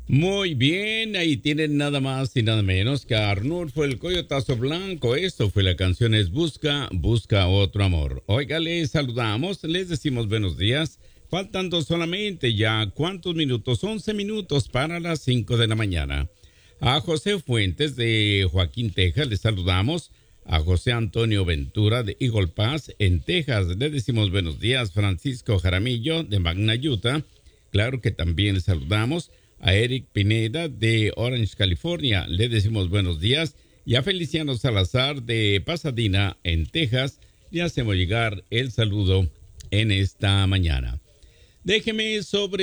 Muy bien, ahí tienen nada más y nada menos que a Arnulfo el Coyotazo Blanco. Esto fue la canción es Busca, Busca Otro Amor. Oiga, les saludamos, les decimos buenos días. Faltando solamente ya, ¿cuántos minutos? 11 minutos para las 5 de la mañana. A José Fuentes de Joaquín, Texas, les saludamos. A José Antonio Ventura de Eagle Pass en Texas, le decimos buenos días. Francisco Jaramillo de Magna, Utah, claro que también les saludamos. A Eric Pineda de Orange, California, le decimos buenos días. Y a Feliciano Salazar de Pasadena, en Texas, le hacemos llegar el saludo en esta mañana. Déjeme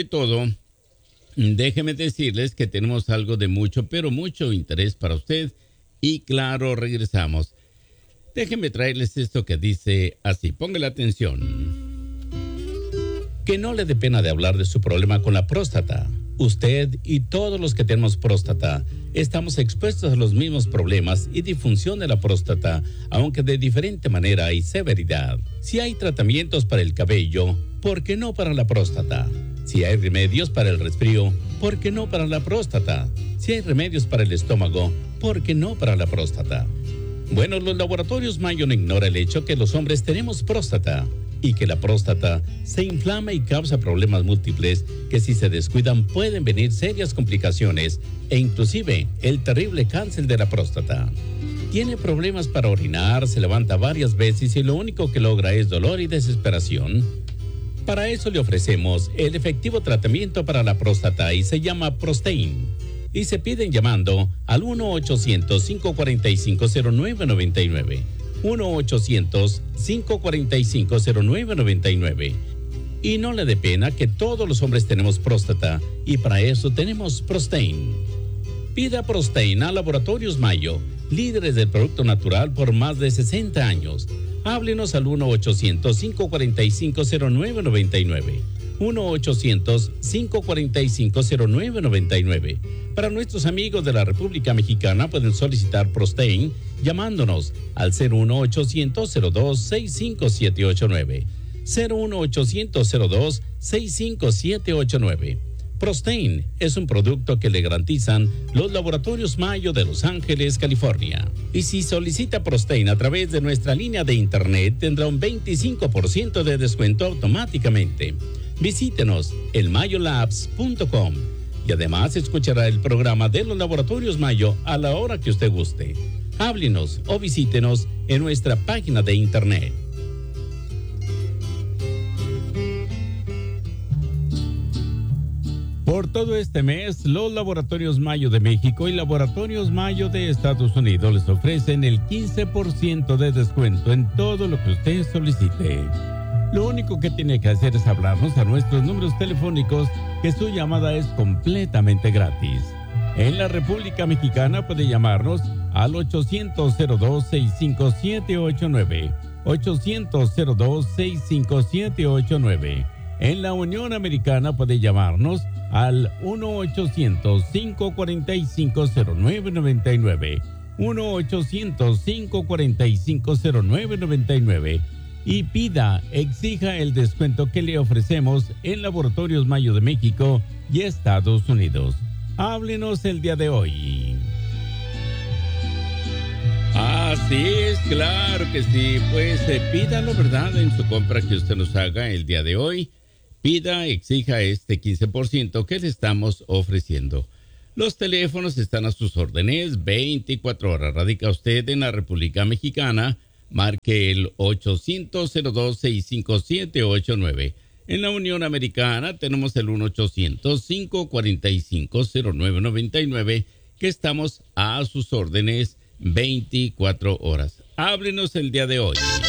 decirles que tenemos algo de mucho, pero mucho interés para usted. Y claro, regresamos. Déjenme traerles esto que dice así, póngale atención. Que no le dé pena de hablar de su problema con la próstata. Usted y todos los que tenemos próstata estamos expuestos a los mismos problemas y disfunción de la próstata, aunque de diferente manera y severidad. Si hay tratamientos para el cabello, ¿por qué no para la próstata? Si hay remedios para el resfrío, ¿por qué no para la próstata? Si hay remedios para el estómago, ¿por qué no para la próstata? Bueno, los laboratorios Mayo no ignora el hecho que los hombres tenemos próstata y que la próstata se inflama y causa problemas múltiples que si se descuidan pueden venir serias complicaciones e inclusive el terrible cáncer de la próstata. Tiene problemas para orinar, se levanta varias veces y lo único que logra es dolor y desesperación. Para eso le ofrecemos el efectivo tratamiento para la próstata y se llama Prostain. Y se piden llamando al 1-800-545-0999. 1-800-545-0999. Y no le dé pena que todos los hombres tenemos próstata y para eso tenemos Prostain. Pida Prostain a Laboratorios Mayo, líderes del producto natural por más de 60 años. Háblenos al 1-800-545-0999. 1-800-545-0999. Para nuestros amigos de la República Mexicana pueden solicitar Prostain llamándonos al 01800-02-65789. 01800-02-65789. Prostain es un producto que le garantizan los Laboratorios Mayo de Los Ángeles, California. Y si solicita Prostain a través de nuestra línea de internet, tendrá un 25% de descuento automáticamente. Visítenos en mayolabs.com y además escuchará el programa de los Laboratorios Mayo a la hora que usted guste. Háblenos o visítenos en nuestra página de internet. Por todo este mes, los Laboratorios Mayo de México y Laboratorios Mayo de Estados Unidos les ofrecen el 15% de descuento en todo lo que usted solicite. Lo único que tiene que hacer es hablarnos a nuestros números telefónicos, que su llamada es completamente gratis. En la República Mexicana puede llamarnos al 800-02-65789. 800-02-65789. En la Unión Americana puede llamarnos al 1-800-545-0999. 1-800-545-0999. Y exija el descuento que le ofrecemos en Laboratorios Mayo de México y Estados Unidos. Háblenos el día de hoy. Así es, claro que sí. Pues pídalo, ¿verdad? En su compra que usted nos haga el día de hoy. Exija este 15% que le estamos ofreciendo. Los teléfonos están a sus órdenes 24 horas. Radica usted en la República Mexicana, marque el 800-02-65789. En la Unión Americana tenemos el 1-800-545-0999, que estamos a sus órdenes 24 horas. Háblenos el día de hoy.